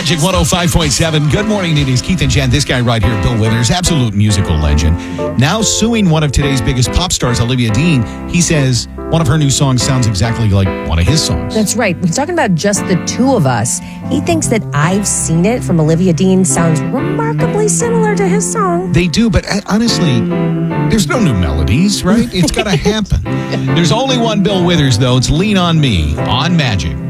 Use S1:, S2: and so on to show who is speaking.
S1: Magic 105.7. Good morning, it is Keith and Jen. This guy right here, Bill Withers, absolute musical legend. Now suing one of today's biggest pop stars, Olivia Dean. He says one of her new songs sounds exactly like one of his songs.
S2: That's right. We're talking about Just the Two of Us. He thinks that I've Seen It from Olivia Dean sounds remarkably similar to his song.
S1: They do, but honestly, there's no new melodies, right? It's got to happen. There's only one Bill Withers, though. It's Lean on Me on Magic.